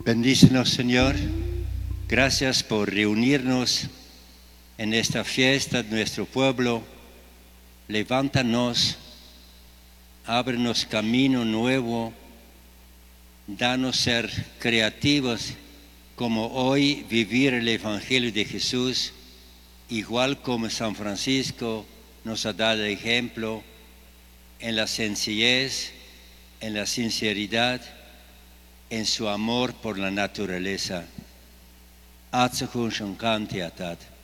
Bendícenos, Señor. Gracias por reunirnos en esta fiesta de nuestro pueblo. Levántanos, ábrenos camino nuevo, danos ser creativos como hoy vivir el Evangelio de Jesús, igual como San Francisco nos ha dado ejemplo en la sencillez, en la sinceridad, en su amor por la naturaleza. Atsuhun Shankanti Atat.